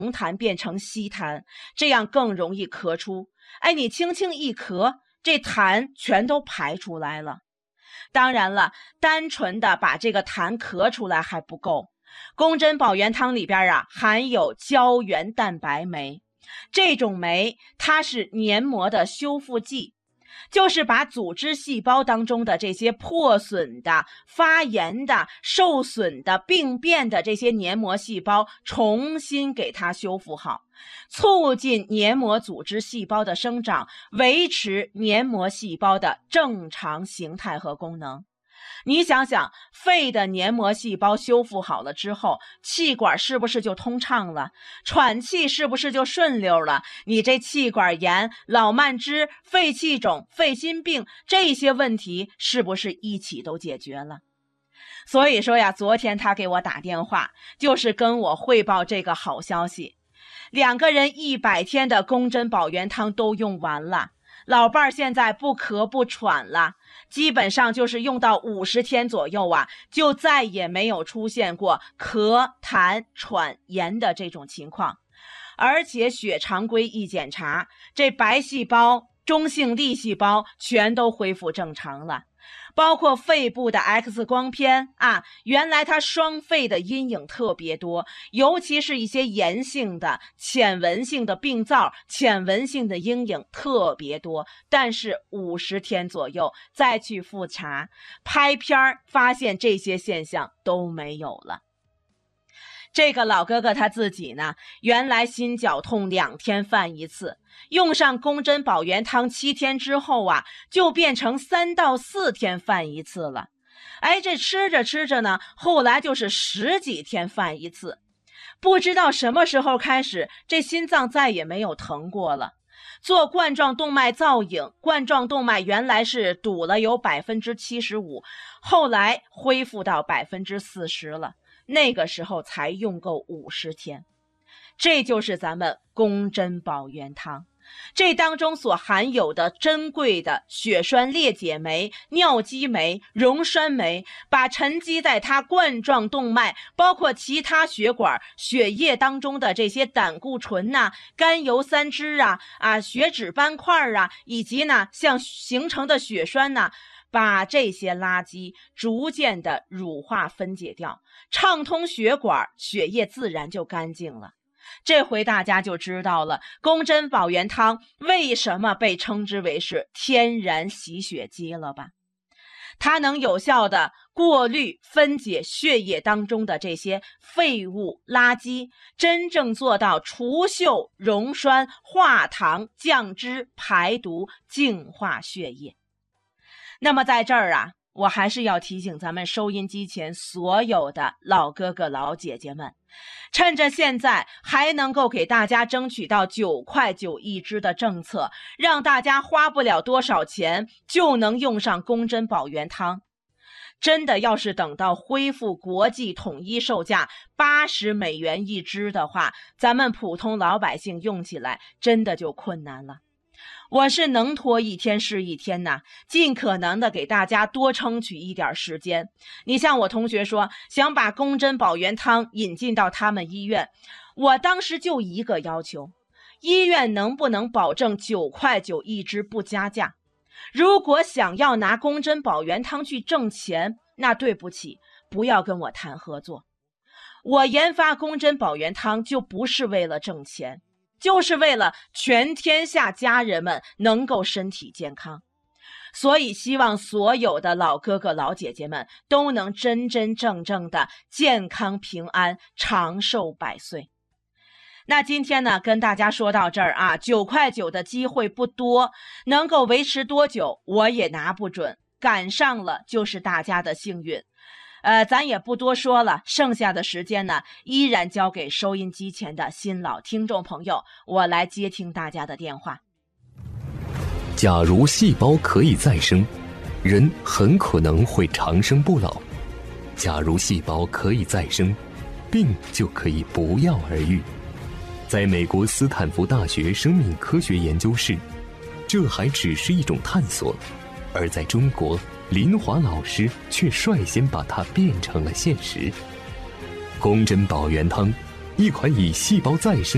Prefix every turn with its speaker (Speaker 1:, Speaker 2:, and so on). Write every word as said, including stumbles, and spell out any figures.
Speaker 1: 红痰变成稀痰，这样更容易咳出。哎，你轻轻一咳，这痰全都排出来了。当然了，单纯的把这个痰咳出来还不够，宫针保元汤里边啊含有胶原蛋白酶，这种酶它是黏膜的修复剂，就是把组织细胞当中的这些破损的、发炎的、受损的、病变的这些黏膜细胞重新给它修复好，促进黏膜组织细胞的生长，维持黏膜细胞的正常形态和功能。你想想，肺的黏膜细胞修复好了之后，气管是不是就通畅了？喘气是不是就顺溜了？你这气管炎、老慢支、肺气肿、肺心病这些问题是不是一起都解决了？所以说呀，昨天他给我打电话，就是跟我汇报这个好消息。两个人一百天的宫针保元汤都用完了，老伴儿现在不咳不喘了，基本上就是用到五十天左右啊，就再也没有出现过咳、痰、喘、炎的这种情况。而且血常规一检查，这白细胞、中性粒细胞全都恢复正常了。包括肺部的 X 光片啊，原来它双肺的阴影特别多，尤其是一些炎性的、浅纹性的病灶、浅纹性的阴影特别多。但是五十天左右再去复查，拍片儿发现这些现象都没有了。这个老哥哥他自己呢，原来心绞痛两天犯一次，用上宫针保元汤七天之后啊，就变成三到四天犯一次了。哎，这吃着吃着呢，后来就是十几天犯一次。不知道什么时候开始，这心脏再也没有疼过了。做冠状动脉造影，冠状动脉原来是堵了有 百分之七十五， 后来恢复到 百分之四十 了。那个时候才用够五十天。这就是咱们宫针保元汤，这当中所含有的珍贵的血栓裂解酶、尿激酶、溶栓酶，把沉积在它冠状动脉包括其他血管血液当中的这些胆固醇呐、啊、甘油三酯啊、啊血脂斑块啊，以及呢像形成的血栓呐、啊，把这些垃圾逐渐的乳化分解掉，畅通血管，血液自然就干净了。这回大家就知道了宫针保元汤为什么被称之为是天然洗血机了吧？它能有效的过滤分解血液当中的这些废物垃圾，真正做到除锈、溶栓、化糖、降脂、排毒、净化血液。那么在这儿啊，我还是要提醒咱们收音机前所有的老哥哥老姐姐们，趁着现在还能够给大家争取到九块九一支的政策，让大家花不了多少钱就能用上宫针保元汤。真的要是等到恢复国际统一售价八十美元一支的话，咱们普通老百姓用起来真的就困难了。我是能拖一天是一天呐，尽可能的给大家多争取一点时间。你像我同学说想把宫针保元汤引进到他们医院，我当时就一个要求，医院能不能保证九块九一支不加价？如果想要拿宫针保元汤去挣钱，那对不起，不要跟我谈合作。我研发宫针保元汤就不是为了挣钱，就是为了全天下家人们能够身体健康。所以希望所有的老哥哥老姐姐们都能真真正正的健康平安，长寿百岁。那今天呢，跟大家说到这儿啊，九块九的机会不多，能够维持多久我也拿不准，赶上了就是大家的幸运。呃，咱也不多说了，剩下的时间呢，依然交给收音机前的新老听众朋友，我来接听大家的电话。
Speaker 2: 假如细胞可以再生，人很可能会长生不老；假如细胞可以再生，病就可以不药而愈。在美国斯坦福大学生命科学研究室，这还只是一种探索，而在中国，林华老师却率先把它变成了现实。宫针保元汤，一款以细胞再生